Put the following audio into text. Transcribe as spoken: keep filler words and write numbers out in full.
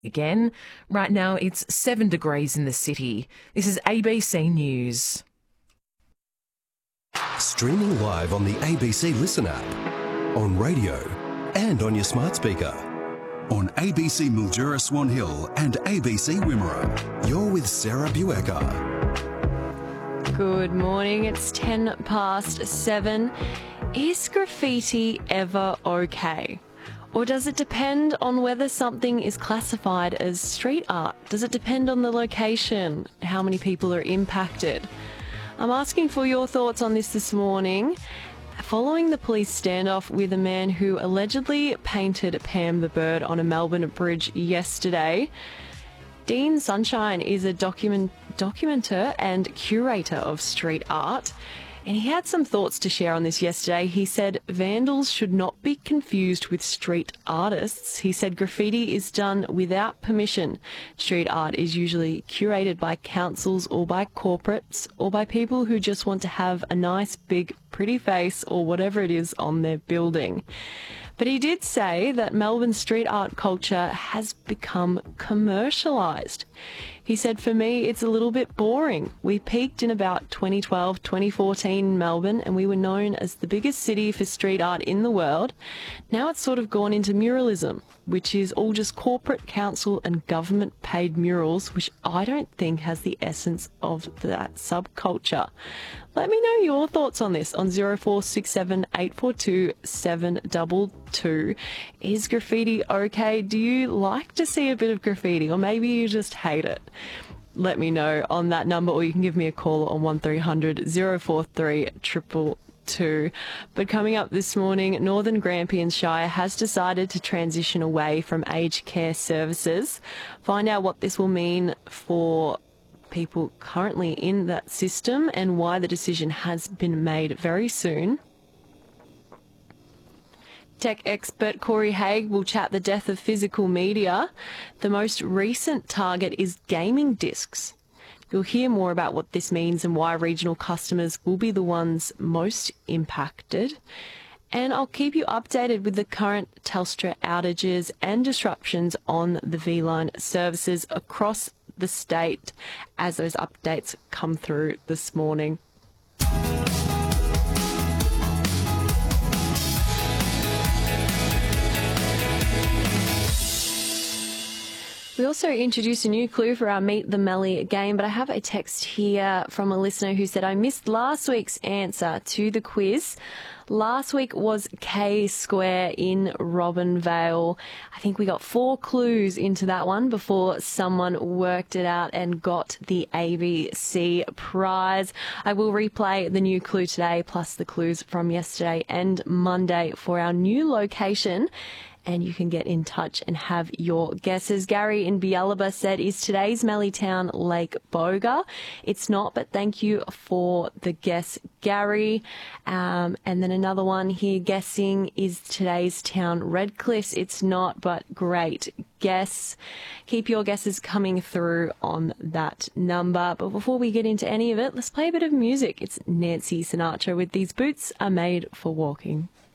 Again, right now it's seven degrees in the city. This is A B C News. Streaming live on the A B C Listen app, on radio and on your smart speaker. On A B C Mildura Swan Hill and A B C Wimmera. You're with Sarah Buecker. Good morning, it's ten past seven. Is graffiti ever okay? Or does it depend on whether something is classified as street art? Does it depend on the location? How many people are impacted? I'm asking for your thoughts on this this morning. Following the police standoff with a man who allegedly painted Pam the Bird on a Melbourne bridge yesterday, Dean Sunshine is a document, documenter and curator of street art, and he had some thoughts to share on this yesterday. He said vandals should not be confused with street artists. He said graffiti is done without permission. Street art is usually curated by councils or by corporates or by people who just want to have a nice, big, pretty face or whatever it is on their building. But he did say that Melbourne street art culture has become commercialised. He said, for me, it's a little bit boring. We peaked in about twenty twelve, twenty fourteen in Melbourne, and we were known as the biggest city for street art in the world. Now it's sort of gone into muralism, which is all just corporate, council and government paid murals, which I don't think has the essence of that subculture. Let me know your thoughts on this on zero four six seven eight four two seven two two. Is graffiti okay? Do you like to see a bit of graffiti, or maybe you just hate it? Let me know on that number, or you can give me a call on one three hundred zero four three two two two. But coming up this morning, Northern Grampians Shire has decided to transition away from aged care services. Find out what this will mean for people currently in that system and why the decision has been made very soon. Tech expert Corey Haig will chat the death of physical media. The most recent target is gaming discs. You'll hear more about what this means and why regional customers will be the ones most impacted. And I'll keep you updated with the current Telstra outages and disruptions on the V-Line services across the state as those updates come through this morning. We also introduced a new clue for our Meet the Melly game, but I have a text here from a listener who said, I missed last week's answer to the quiz. Last week was K Square in Robinvale. I think we got four clues into that one before someone worked it out and got the A B C prize. I will replay the new clue today, plus the clues from yesterday and Monday for our new location. And you can get in touch and have your guesses. Gary in Bialaba said, is today's Melly town Lake Boga? It's not, but thank you for the guess, Gary. Um, and then another one here guessing, is today's town Redcliffe? It's not, but great guess. Keep your guesses coming through on that number. But before we get into any of it, let's play a bit of music. It's Nancy Sinatra with These Boots Are Made for Walking.